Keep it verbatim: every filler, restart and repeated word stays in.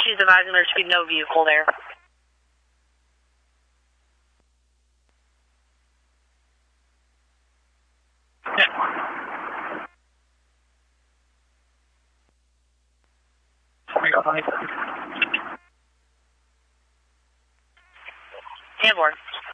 She's advising there should be no vehicle there. Airborne.